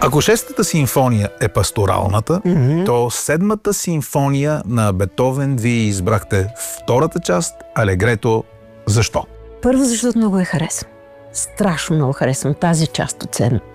Ако шестата симфония е пасторалната, то седмата симфония на Бетовен вие избрахте втората част, Алегрето. Защо? Първо, защото много я харесвам. Страшно много харесвам тази част от седмата.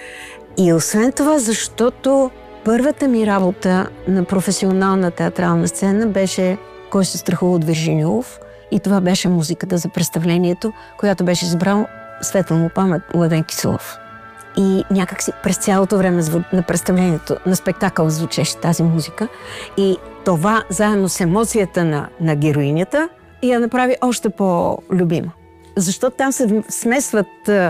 И освен това, защото първата ми работа на професионална театрална сцена беше Кой се страхува от Виржиния Вулф, и това беше музиката за представлението, която беше избрал светла му памет Младен Киселов. И някакси през цялото време на представлението, на спектакъл звучеше тази музика. И това, заедно с емоцията на героинята, я направи още по-любима. Защото там се смесват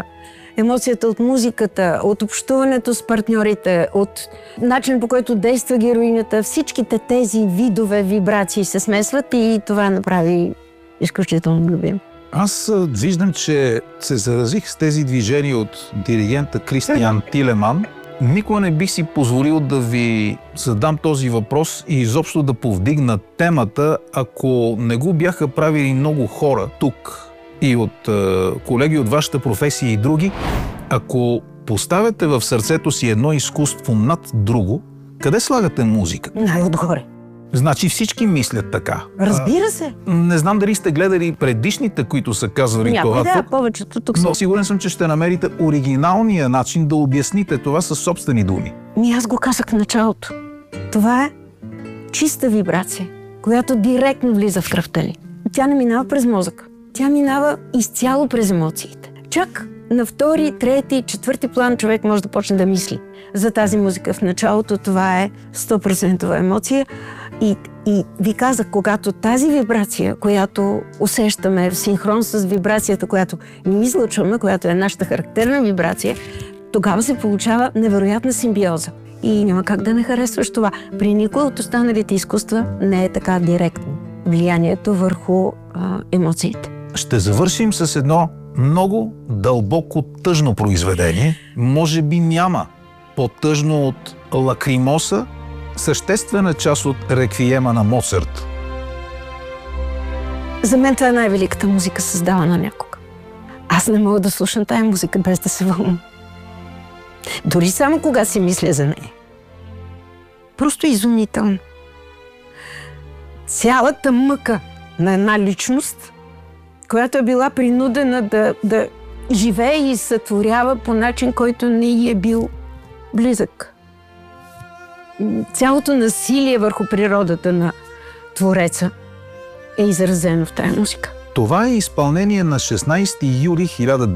емоцията от музиката, от общуването с партньорите, от начин, по който действа героинята. Всичките тези видове вибрации се смесват и това направи изключително любим. Аз виждам, че се заразих с тези движения от диригента Кристиан Тилеман. Никога не бих си позволил да ви задам този въпрос и изобщо да повдигна темата, ако не го бяха правили много хора тук и от колеги от вашата професия и други. Ако поставяте в сърцето си едно изкуство над друго, къде слагате музика? Най-отгоре. Значи всички мислят така. Разбира се. Не знам дали сте гледали предишните, които са казвали това тук, повечето тук но сигурен съм, че ще намерите оригиналния начин да обясните това със собствени думи. Аз го казах в началото. Това е чиста вибрация, която директно влиза в кръвта ни. Тя не минава през мозъка. Тя минава изцяло през емоциите. Чак на втори, трети, четвърти план човек може да почне да мисли за тази музика. В началото това е 100% емоция. И ви казах, когато тази вибрация, която усещаме в синхрон с вибрацията, която ние излъчваме, която е нашата характерна вибрация, тогава се получава невероятна симбиоза. И няма как да не харесваш това. При никой от останалите изкуства не е така директно влиянието върху емоциите. Ще завършим с едно много дълбоко тъжно произведение. Може би няма по-тъжно от Лакримоса, съществена част от реквиема на Моцарт. За мен това е най-великата музика, създавана някога. Аз не мога да слушам тая музика без да се вълнувам. Дори само кога си мисля за нея. Просто изумително. Цялата мъка на една личност, която е била принудена да живее и сътворява по начин, който не й е бил близък. Цялото насилие върху природата на Твореца е изразено в тая музика. Това е изпълнение на 16 юли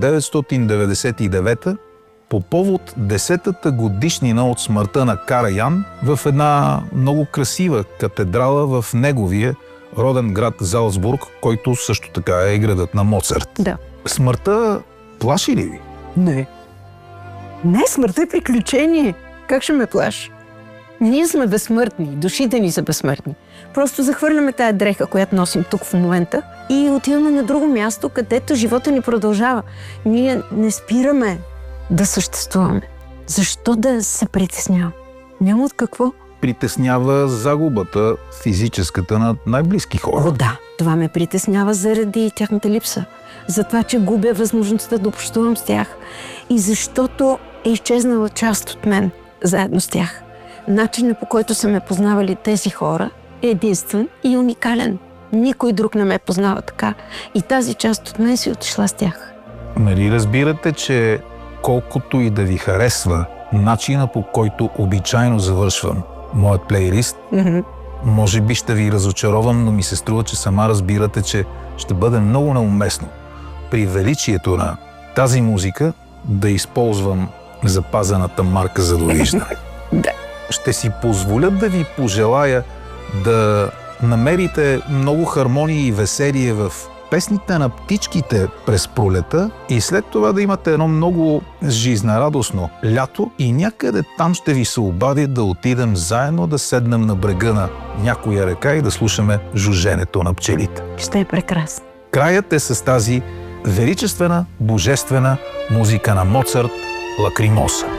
1999 по повод 10-та годишнина от смъртта на Караян в една много красива катедрала в неговия роден град Залцбург, който също така е градът на Моцарт. Да. Смъртта плаши ли ви? Не. Не, смъртта е приключение. Как ще ме плаши? Ние сме безсмъртни, душите ни са безсмъртни. Просто захвърляме тая дреха, която носим тук в момента и отиваме на друго място, където живота ни продължава. Ние не спираме да съществуваме. Защо да се притеснявам? Няма от какво. Притеснява загубата физическата на най-близки хора. О, да. Това ме притеснява заради тяхната липса. За това, че губя възможността да общувам с тях. И защото е изчезнала част от мен заедно с тях. Начинът, по който са ме познавали тези хора, е единствен и уникален. Никой друг не ме познава така. И тази част от мен си отишла с тях. Нали разбирате, че колкото и да ви харесва начина, по който обичайно завършвам моят плейлист, може би ще ви разочаровам, но ми се струва, че сама разбирате, че ще бъде много неуместно при величието на тази музика да използвам запазената марка за довиждане. Да. Ще си позволя да ви пожелая да намерите много хармония и веселие в песните на птичките през пролета и след това да имате едно много жизнерадостно лято и някъде там ще ви се обади да отидем заедно да седнем на брега на някоя река и да слушаме жуженето на пчелите. Ще е прекрасно. Краят е с тази величествена, божествена музика на Моцарт, Лакримоса.